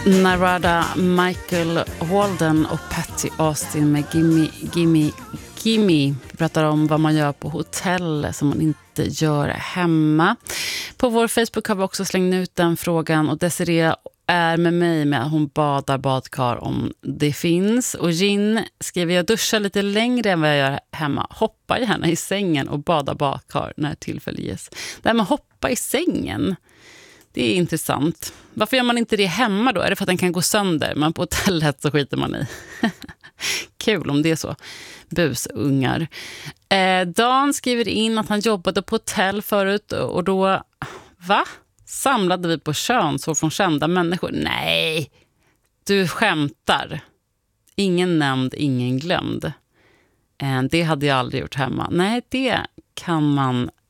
Narada Michael Walden och Patty Austin med Gimme. Vi pratar om vad man gör på hotell som man inte gör hemma. På vår Facebook har vi också slängt ut den frågan och Desiree är med mig med att hon badar badkar om det finns. Och Gin skriver, jag duschar lite längre än vad jag gör hemma. Hoppa gärna i sängen och bada badkar när tillfälle ges. Det här med hoppa i sängen, det är intressant. Varför gör man inte det hemma då? Är det för att den kan gå sönder? Men på hotellet så skiter man i. Kul om det är så. Busungar. Dan skriver in att han jobbade på hotell förut och då... Va? Samlade vi på könsår från kända människor? Nej, du skämtar. Ingen nämnd, ingen glömd. Det hade jag aldrig gjort hemma. Nej, det kan man